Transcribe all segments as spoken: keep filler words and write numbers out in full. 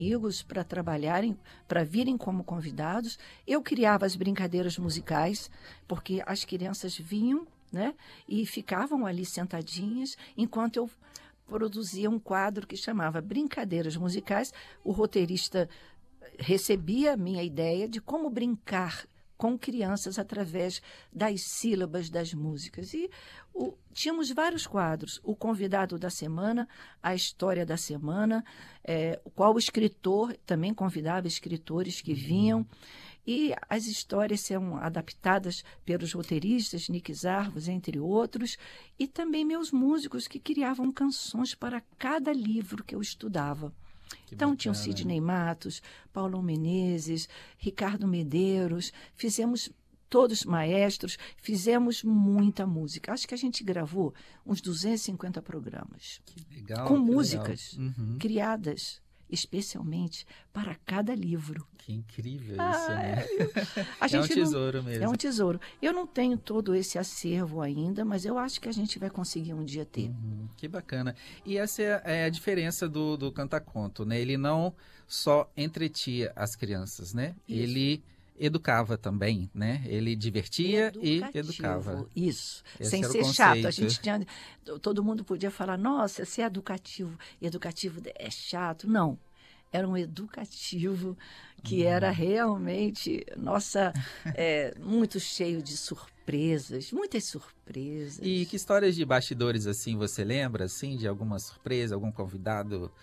amigos para trabalharem, para virem como convidados. Eu criava as brincadeiras musicais, porque as crianças vinham, né, e ficavam ali sentadinhas, enquanto eu produzia um quadro que chamava Brincadeiras Musicais. O roteirista recebia a minha ideia de como brincar com crianças através das sílabas das músicas. E o, tínhamos vários quadros. O convidado da semana, a história da semana, é, qual escritor, também convidava escritores que vinham. E as histórias são adaptadas pelos roteiristas, Nick Zarvos, entre outros, e também meus músicos que criavam canções para cada livro que eu estudava. Que então, bacana. Tinham Sidney Matos, Paulo Menezes, Ricardo Medeiros, fizemos todos maestros, fizemos muita música. Acho que a gente gravou uns duzentos e cinquenta programas. Que legal, com que músicas legal. Uhum. criadas especialmente para cada livro. Que incrível ah, isso, né? A gente é um tesouro não, mesmo. É um tesouro. Eu não tenho todo esse acervo ainda, mas eu acho que a gente vai conseguir um dia ter. Uhum, que bacana. E essa é a diferença do, do Cantaconto, né? Ele não só entretia as crianças, né? Isso. Ele educava também, né? Ele divertia Educativo, e educava. Isso, Esse sem ser chato. A gente tinha, todo mundo podia falar, nossa, se é educativo, educativo é chato. Não, era um educativo que hum. era realmente, nossa, é, muito cheio de surpresas, muitas surpresas. E que histórias de bastidores, assim, você lembra, assim, de alguma surpresa, algum convidado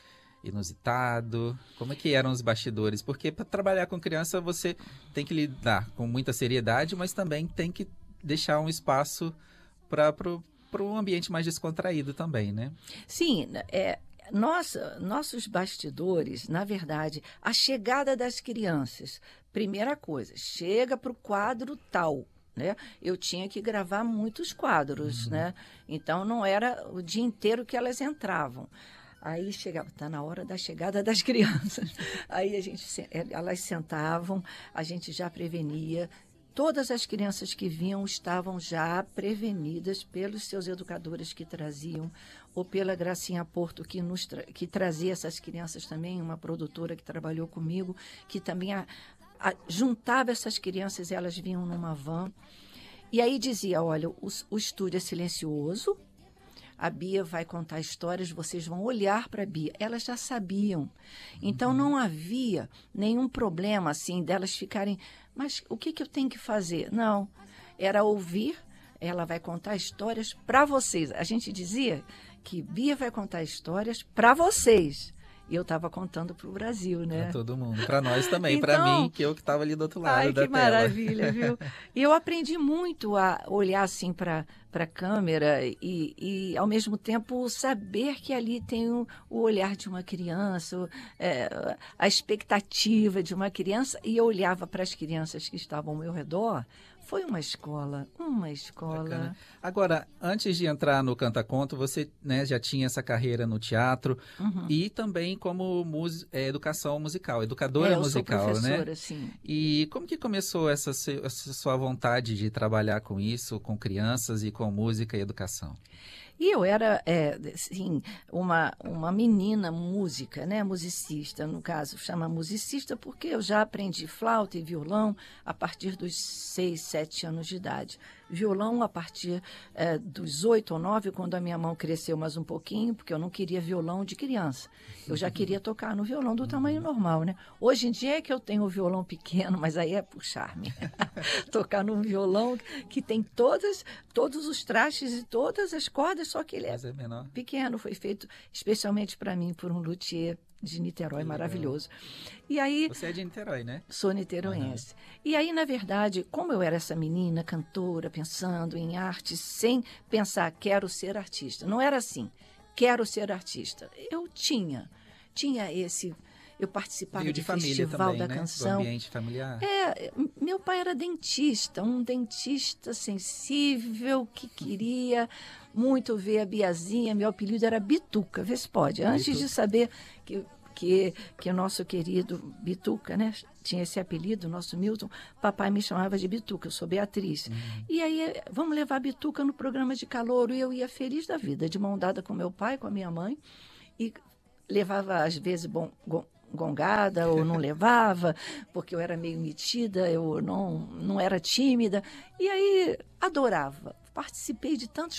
inusitado? Como é que eram os bastidores? Porque para trabalhar com criança você tem que lidar com muita seriedade, mas também tem que deixar um espaço para para um ambiente mais descontraído também, né? Sim, é, nossa, nossos bastidores, na verdade, a chegada das crianças, primeira coisa, chega para o quadro tal. Né? Eu tinha que gravar muitos quadros, uhum. né? Então não era o dia inteiro que elas entravam. Aí chegava, está na hora da chegada das crianças. Aí a gente, elas sentavam, a gente já prevenia. Todas as crianças que vinham estavam já prevenidas pelos seus educadores que traziam, ou pela Gracinha Porto, que, nos tra que trazia essas crianças também, uma produtora que trabalhou comigo, que também a, a, juntava essas crianças e elas vinham numa van. E aí dizia, olha, o, o estúdio é silencioso, a Bia vai contar histórias, vocês vão olhar para a Bia. Elas já sabiam. Então, não havia nenhum problema, assim, delas ficarem... Mas o que, que eu tenho que fazer? Não. Era ouvir, ela vai contar histórias para vocês. A gente dizia que Bia vai contar histórias para vocês. E eu estava contando para o Brasil, né? Para todo mundo. Para nós também. Então, para mim, que eu que estava ali do outro lado ai, da que tela. Maravilha, viu? E eu aprendi muito a olhar assim para a câmera e, e, ao mesmo tempo, saber que ali tem o, o olhar de uma criança, é, a expectativa de uma criança. E eu olhava para as crianças que estavam ao meu redor. Foi uma escola, uma escola. Bacana. Agora, antes de entrar no Cantaconto, você, né, já tinha essa carreira no teatro uhum. e também como mus, é, educação musical, educadora é, eu musical, sou professora, né? Sim. E como que começou essa, essa sua vontade de trabalhar com isso, com crianças e com música e educação? E eu era, é, assim, uma, uma menina música, né? Musicista, no caso, chama musicista porque eu já aprendi flauta e violão a partir dos seis, sete anos de idade. Violão a partir é, dos oito ou nove, quando a minha mão cresceu mais um pouquinho, porque eu não queria violão de criança. Eu já queria tocar no violão do tamanho normal, né? Hoje em dia é que eu tenho o violão pequeno, mas aí é por charme. Tocar num violão que tem todas, todos os trastes e todas as cordas, só que ele é, é menor. pequeno. Foi feito especialmente para mim por um luthier de Niterói, maravilhoso. E aí, você é de Niterói, né? Sou niteroense. Uhum. E aí, na verdade, como eu era essa menina cantora, pensando em arte, sem pensar, quero ser artista. Não era assim, quero ser artista. Eu tinha, tinha esse... Eu participava Veio de do família Festival também, da né? Canção. Do ambiente familiar. É, meu pai era dentista, um dentista sensível que queria muito ver a Biazinha. Meu apelido era Bituca, vê se pode. Antes Bituca. de saber que, que, que o nosso querido Bituca, né, tinha esse apelido, o nosso Milton, papai me chamava de Bituca, eu sou Beatriz. Uhum. E aí, vamos levar a Bituca no programa de calouro. E eu ia feliz da vida, de mão dada com meu pai, com a minha mãe, e levava, às vezes, bom... bom gongada ou não levava, porque eu era meio metida, eu não, não era tímida. E aí, adorava. Participei de tantos